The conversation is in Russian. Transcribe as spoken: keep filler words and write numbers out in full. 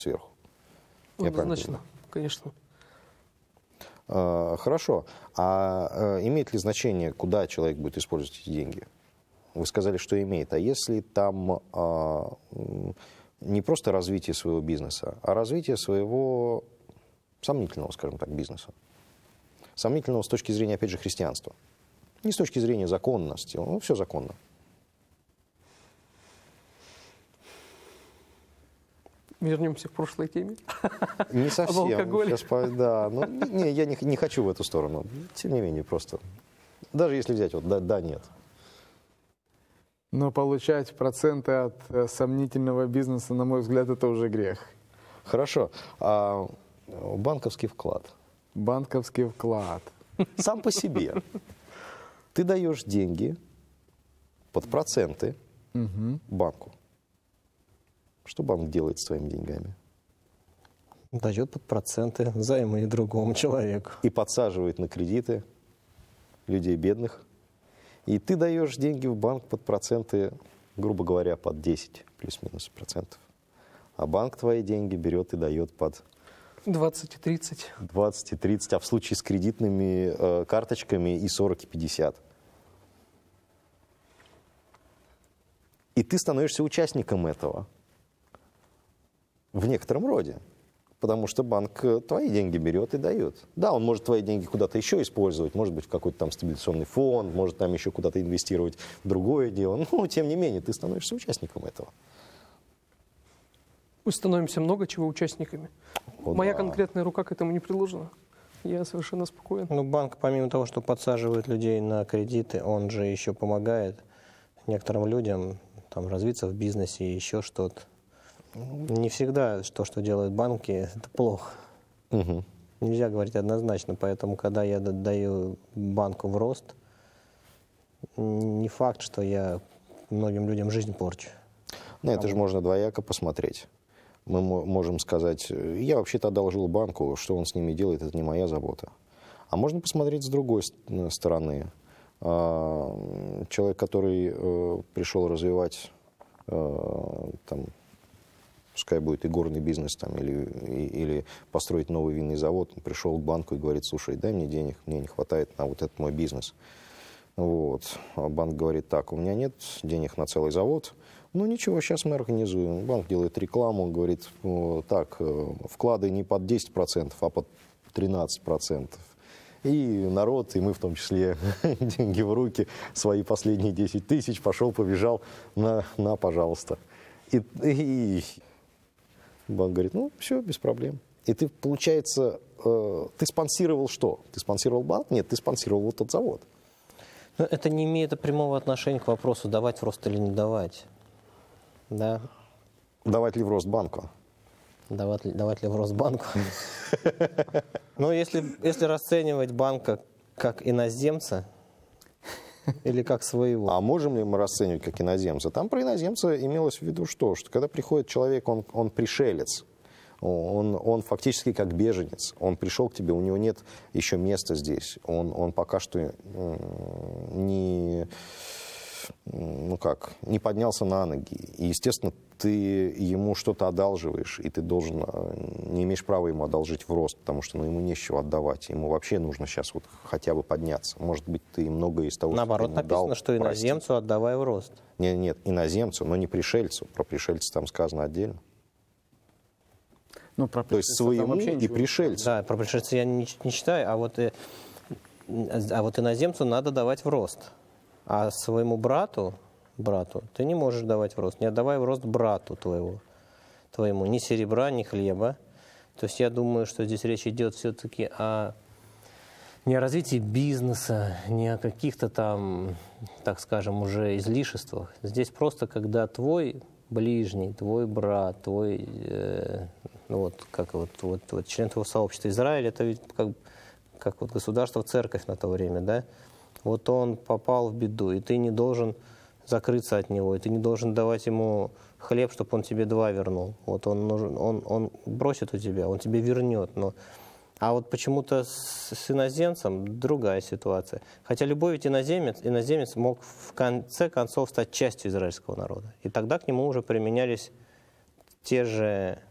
сверху. Однозначно, конечно. А, хорошо. А, а имеет ли значение, куда человек будет использовать эти деньги? Вы сказали, что имеет. А если там а, не просто развитие своего бизнеса, а развитие своего сомнительного, скажем так, бизнеса? Сомнительного с точки зрения, опять же, христианства. Не с точки зрения законности. Ну, все законно. Вернемся к прошлой теме. Не совсем. Об алкоголе. Сейчас, да, ну, не, я не, не хочу в эту сторону. Тем не менее, просто. Даже если взять, вот да, да, нет. Но получать проценты от э, сомнительного бизнеса, на мой взгляд, это уже грех. Хорошо. А банковский вклад? Банковский вклад. Сам по себе. Ты даешь деньги под проценты Угу. банку. Что банк делает с твоими деньгами? Дает под проценты займы другому человеку. И подсаживает на кредиты людей бедных. И ты даешь деньги в банк под проценты, грубо говоря, под десять плюс-минус процентов. А банк твои деньги берет и дает под двадцать и тридцать. двадцать и тридцать, а в случае с кредитными э, карточками и сорок и пятьдесят. И ты становишься участником этого. В некотором роде. Потому что банк твои деньги берет и дает. Да, он может твои деньги куда-то еще использовать, может быть, в какой-то там стабилизационный фонд, может там еще куда-то инвестировать в другое дело. Но, тем не менее, ты становишься участником этого. Мы становимся много чего участниками. О, Моя да. конкретная рука к этому не приложена. Я совершенно спокоен. Ну, банк, помимо того, что подсаживает людей на кредиты, он же еще помогает некоторым людям там, развиться в бизнесе и еще что-то. Не всегда то, что делают банки, это плохо. Угу. Нельзя говорить однозначно, поэтому, когда я даю банку в рост, не факт, что я многим людям жизнь порчу. Ну, это же можно двояко посмотреть. Мы можем сказать, я вообще-то одолжил банку, что он с ними делает, это не моя забота. А можно посмотреть с другой стороны. Человек, который пришел развивать, там, пускай будет и горный бизнес, там, или, или построить новый винный завод, он пришел к банку и говорит, слушай, дай мне денег, мне не хватает на вот этот мой бизнес. Вот. А банк говорит, так, у меня нет денег на целый завод, ну ничего, сейчас мы организуем. Банк делает рекламу, он говорит, так, вклады не под десять процентов, а под тринадцать процентов. И народ, и мы в том числе, деньги в руки, свои последние десять тысяч, пошел, побежал, на, на пожалуйста. И, и банк говорит, ну все, без проблем. И ты, получается, э, ты спонсировал что? Ты спонсировал банк? Нет, ты спонсировал вот тот завод. Но это не имеет прямого отношения к вопросу, давать в рост или не давать. Да. Давать ли в рост банку? Давать ли, давать ли в рост банку? Но если, если расценивать банка как иноземца или как своего. А можем ли мы расценивать как иноземца? Там про иноземца имелось в виду что? Что когда приходит человек, он, он пришелец, он, он фактически как беженец. Он пришел к тебе, у него нет еще места здесь. Он, он пока что не, ну как, не поднялся на ноги. И, естественно, ты ему что-то одалживаешь, и ты должен, не имеешь права ему одолжить в рост, потому что ну, ему не с чего отдавать. Ему вообще нужно сейчас вот хотя бы подняться. Может быть, ты многое из того, Наоборот, что ты ему написано, дал, что иноземцу прости. отдавай в рост. Нет, нет, иноземцу, но не пришельцу. Про пришельца там сказано отдельно. Ну, про То есть своему и пришельцу. Да, про пришельца я не, не читаю, а вот, и, а вот иноземцу надо давать в рост. А своему брату, брату ты не можешь давать в рост. Не отдавай в рост брату твоего, твоему. Ни серебра, ни хлеба. То есть я думаю, что здесь речь идет все-таки о не о развитии бизнеса, не о каких-то там, так скажем, уже излишествах. Здесь просто, когда твой ближний, твой брат, твой, э, ну вот, как вот, вот, вот член твоего сообщества. Израиль, это ведь как, как вот государство, церковь на то время, да? Вот он попал в беду, и ты не должен закрыться от него, и ты не должен давать ему хлеб, чтобы он тебе два вернул. Вот он, нужен, он, он бросит у тебя, он тебе вернет. Но... А вот почему-то с, с иноземцем другая ситуация. Хотя любой ведь иноземец, иноземец мог в конце концов стать частью израильского народа. И тогда к нему уже применялись те же